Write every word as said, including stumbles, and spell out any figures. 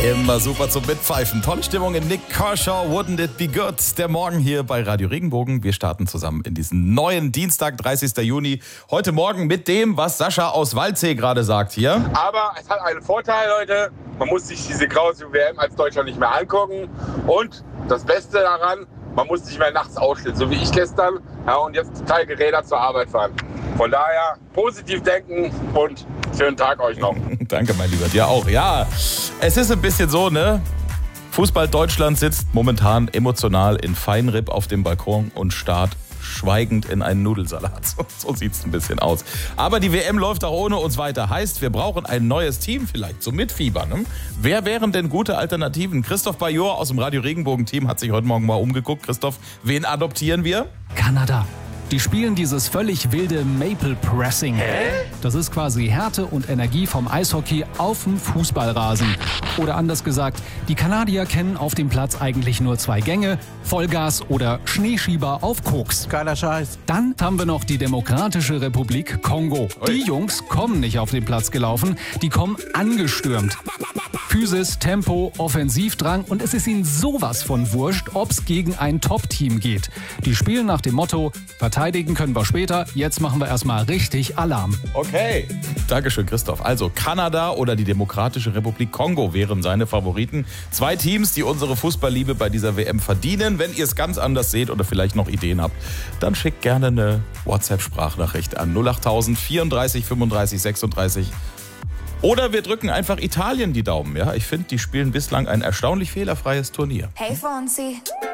Immer super zum Mitpfeifen. Tolle Stimmung in Nick Kershaw, Wouldn't It Be Good? Der Morgen hier bei Radio Regenbogen. Wir starten zusammen in diesen neuen Dienstag, dreißigsten Juni. Heute Morgen mit dem, was Sascha aus Waldsee gerade sagt hier. Aber es hat einen Vorteil, Leute. Man muss sich diese graue W M als Deutschland nicht mehr angucken. Und das Beste daran, man muss nicht mehr nachts ausstehen, so wie ich gestern. Ja, und jetzt total gerädert zur Arbeit fahren. Von daher positiv denken und schönen Tag euch noch. Danke, mein Lieber. Dir auch. Ja, es ist ein bisschen so, ne? Fußball Deutschland sitzt momentan emotional in Feinripp auf dem Balkon und starrt schweigend in einen Nudelsalat. So, so sieht es ein bisschen aus. Aber die W M läuft auch ohne uns weiter. Heißt, wir brauchen ein neues Team vielleicht zum Mitfiebern. Ne? Wer wären denn gute Alternativen? Christoph Bajor aus dem Radio Regenbogen-Team hat sich heute Morgen mal umgeguckt. Christoph, wen adoptieren wir? Kanada. Die spielen dieses völlig wilde Maple Pressing. Hä? Das ist quasi Härte und Energie vom Eishockey auf dem Fußballrasen. Oder anders gesagt, die Kanadier kennen auf dem Platz eigentlich nur zwei Gänge, Vollgas oder Schneeschieber auf Koks. Geiler Scheiß. Dann haben wir noch die Demokratische Republik Kongo. Die Jungs kommen nicht auf den Platz gelaufen, die kommen angestürmt. Physis, Tempo, Offensivdrang und es ist ihnen sowas von wurscht, ob's gegen ein Top-Team geht. Die spielen nach dem Motto, verteidigen können wir später, jetzt machen wir erstmal richtig Alarm. Okay. Dankeschön, Christoph. Also Kanada oder die Demokratische Republik Kongo wären seine Favoriten. Zwei Teams, die unsere Fußballliebe bei dieser W M verdienen. Wenn ihr es ganz anders seht oder vielleicht noch Ideen habt, dann schickt gerne eine WhatsApp-Sprachnachricht an null acht tausend vierunddreißig fünfunddreißig sechsunddreißig. Oder wir drücken einfach Italien die Daumen. Ja, ich finde, die spielen bislang ein erstaunlich fehlerfreies Turnier. Hey Fonzie.